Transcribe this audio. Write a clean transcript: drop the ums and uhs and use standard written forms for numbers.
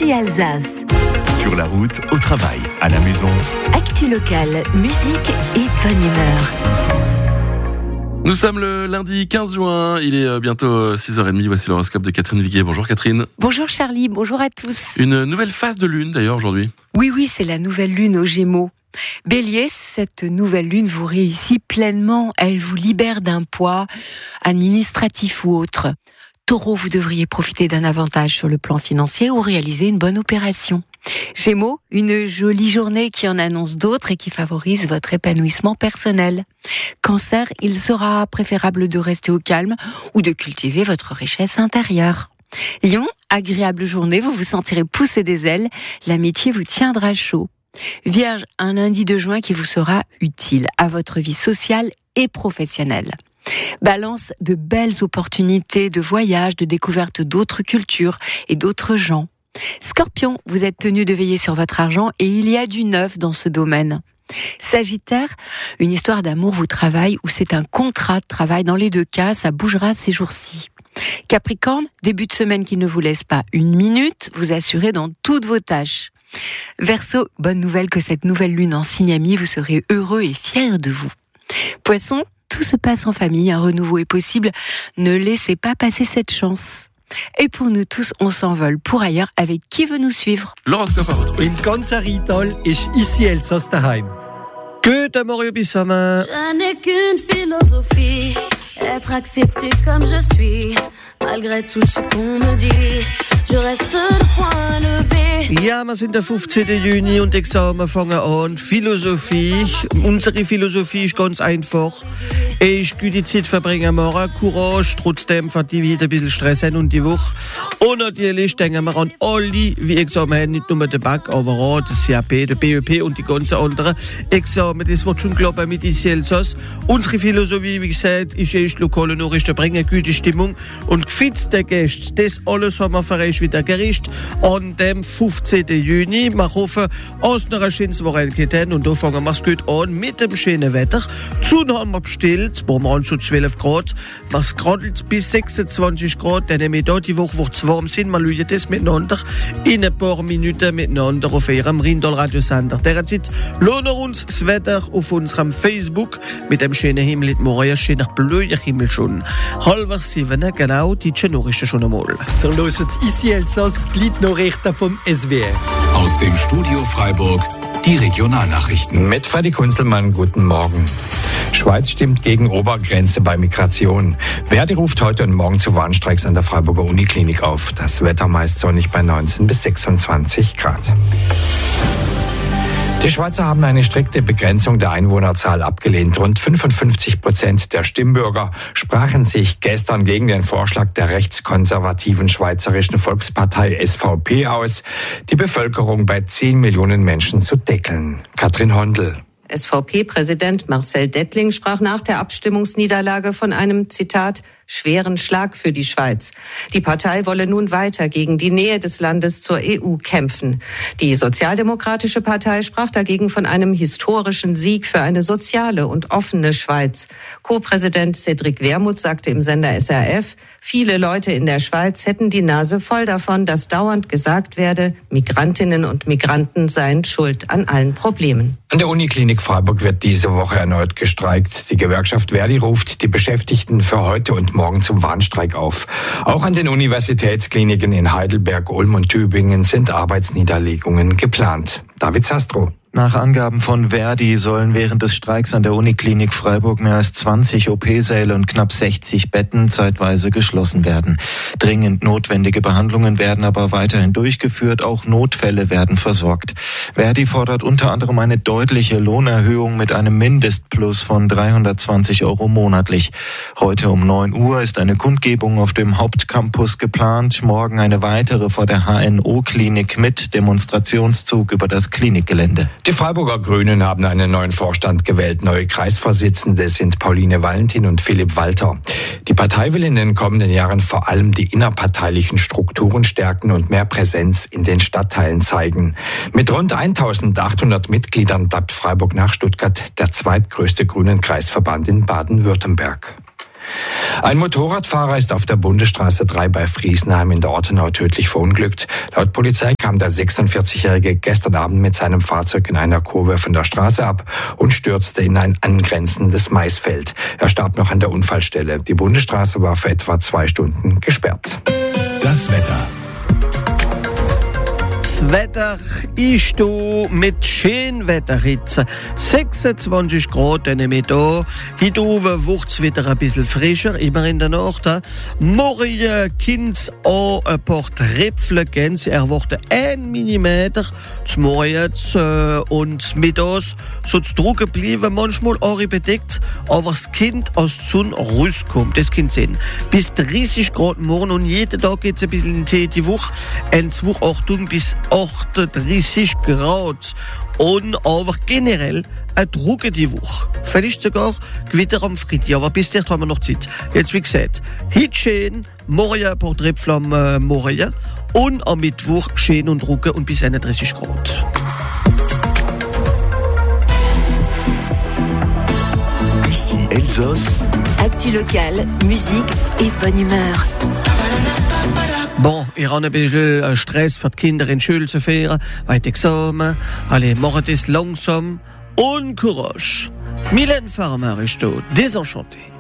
Ici Alsace. Sur la route, au travail, à la maison. Actu locale, musique et bonne humeur. Nous sommes le lundi 15 juin, il est bientôt 6h30, voici l'horoscope de Catherine Viguier. Bonjour Catherine. Bonjour Charlie, bonjour à tous. Une nouvelle phase de lune d'ailleurs aujourd'hui. Oui, c'est la nouvelle lune aux Gémeaux. Bélier, cette nouvelle lune vous réussit pleinement, elle vous libère d'un poids administratif ou autre. Taureau, vous devriez profiter d'un avantage sur le plan financier ou réaliser une bonne opération. Gémeaux, une jolie journée qui en annonce d'autres et qui favorise votre épanouissement personnel. Cancer, il sera préférable de rester au calme ou de cultiver votre richesse intérieure. Lion, agréable journée, vous vous sentirez pousser des ailes, l'amitié vous tiendra chaud. Vierge, un lundi de juin qui vous sera utile à votre vie sociale et professionnelle. Balance, de belles opportunités de voyage, de découverte d'autres cultures et d'autres gens. Scorpion, vous êtes tenu de veiller sur votre argent et il y a du neuf dans ce domaine. Sagittaire, une histoire d'amour vous travaille ou c'est un contrat de travail. Dans les deux cas, ça bougera ces jours-ci. Capricorne, début de semaine qui ne vous laisse pas une minute, vous assurez dans toutes vos tâches. Verseau, bonne nouvelle que cette nouvelle lune en signe ami, vous serez heureux et fiers de vous. Poisson, tout se passe en famille, un renouveau est possible, ne laissez pas passer cette chance. Et pour nous tous, on s'envole pour ailleurs avec qui veut nous suivre. L'horoscope à retrouver. In ganz Rital ist Ici Elsass daheim. Guten Morgen bis zusammen. Je n'ai qu'une philosophie, être accepté comme je suis, malgré tout ce qu'on me dit, je reste le point levé. Ja, wir sind der 15. Juni und Examen fangen an. Philosophie. Unsere Philosophie ist ganz einfach. Ich gute Zeit verbringen morgen, Courage, trotzdem hat die wieder ein bisschen Stress haben und die Woche. Und natürlich denken wir an alle, wie Examen haben, nicht nur den Bac, aber auch das CAP, der BEP und die ganzen anderen Examen. Das wird schon klappen mit Ici Elsass. Unsere Philosophie, wie gesagt, ist erst lokale Nachrichten bringen, gute Stimmung und gefitzte Gäste. Das alles haben wir für euch wieder gerichtet an dem 15. Juni. Wir hoffen, dass noch ein schönes Wochenende haben und da fangen wir es gut an mit dem schönen Wetter. Zudem haben wir bestellt, wir haben so 12 Grad, es gradelt bis 26 Grad, dann haben wir da die Woche, wo es warm sind, wir schauen das miteinander in ein paar Minuten miteinander auf Ihrem Rindal-Radiosender. Derzeit lohnt uns das Wetter auf unserem Facebook mit dem schönen Himmel, morgen ein schöner blauer Himmel schon. 6:30, genau, die Nachrichten schon einmal. Ihr hört Ici Elsass, die Gliednachrichten vom SWR. Aus dem Studio Freiburg, die Regionalnachrichten. Mit Freddy Kunzelmann, guten Morgen. Schweiz stimmt gegen Obergrenze bei Migration. Verdi ruft heute und morgen zu Warnstreiks an der Freiburger Uniklinik auf. Das Wetter meist sonnig bei 19 bis 26 Grad. Die Schweizer haben eine strikte Begrenzung der Einwohnerzahl abgelehnt. Rund 55% der Stimmbürger sprachen sich gestern gegen den Vorschlag der rechtskonservativen Schweizerischen Volkspartei SVP aus, die Bevölkerung bei 10 Millionen Menschen zu deckeln. Katrin Hondel. SVP-Präsident Marcel Dettling sprach nach der Abstimmungsniederlage von einem, Zitat, schweren Schlag für die Schweiz. Die Partei wolle nun weiter gegen die Nähe des Landes zur EU kämpfen. Die Sozialdemokratische Partei sprach dagegen von einem historischen Sieg für eine soziale und offene Schweiz. Co-Präsident Cédric Wermuth sagte im Sender SRF, viele Leute in der Schweiz hätten die Nase voll davon, dass dauernd gesagt werde, Migrantinnen und Migranten seien schuld an allen Problemen. An der Uniklinik Freiburg wird diese Woche erneut gestreikt. Die Gewerkschaft Verdi ruft die Beschäftigten für heute und morgen zum Warnstreik auf. Auch an den Universitätskliniken in Heidelberg, Ulm und Tübingen sind Arbeitsniederlegungen geplant. David Sastro. Nach Angaben von Verdi sollen während des Streiks an der Uniklinik Freiburg mehr als 20 OP-Säle und knapp 60 Betten zeitweise geschlossen werden. Dringend notwendige Behandlungen werden aber weiterhin durchgeführt, auch Notfälle werden versorgt. Verdi fordert unter anderem eine deutliche Lohnerhöhung mit einem Mindestplus von 320 € monatlich. Heute um 9 Uhr ist eine Kundgebung auf dem Hauptcampus geplant, morgen eine weitere vor der HNO-Klinik mit Demonstrationszug über das Klinikgelände. Die Freiburger Grünen haben einen neuen Vorstand gewählt. Neue Kreisvorsitzende sind Pauline Valentin und Philipp Walter. Die Partei will in den kommenden Jahren vor allem die innerparteilichen Strukturen stärken und mehr Präsenz in den Stadtteilen zeigen. Mit rund 1800 Mitgliedern bleibt Freiburg nach Stuttgart der zweitgrößte grünen Kreisverband in Baden-Württemberg. Ein Motorradfahrer ist auf der Bundesstraße 3 bei Friesenheim in der Ortenau tödlich verunglückt. Laut Polizei kam der 46-Jährige gestern Abend mit seinem Fahrzeug in einer Kurve von der Straße ab und stürzte in ein angrenzendes Maisfeld. Er starb noch an der Unfallstelle. Die Bundesstraße war für etwa 2 Stunden gesperrt. Das Wetter. Das Wetter ist hier mit schönem Wetter jetzt. 26 Grad in der Mitte. Heute oben wird es wieder ein bisschen frischer, immer in der Nacht. Morgen kann es auch ein paar Tröpfchen geben. Sie erwarten 1 Millimeter zum Morgen und mittags soll es trocken bleiben, manchmal auch bedeckt, aber das Kind aus der Sonne rauskommt. Das kann sein. Bis 30 Grad morgen und jeden Tag geht es ein bisschen in die Woche. In 2 Achtung bis 38 Grad. Und aber generell eine trockene Woche. Vielleicht sogar Gewitter am Freitag, aber bis dahin haben wir noch Zeit. Jetzt wie gesagt, heute schön, morgen ein paar Tröpfchen am Morgen und am Mittwoch schön und trocken und bis 31 Grad. Ici Elsass. Actu locale, musique et bonne humeur. Bon, ich habe ein bisschen Stress für die Kinder in die Schule zu fahren, weil die Examen, alle machen das langsam und Courage. Mylène Farmer ist da, Désenchanté.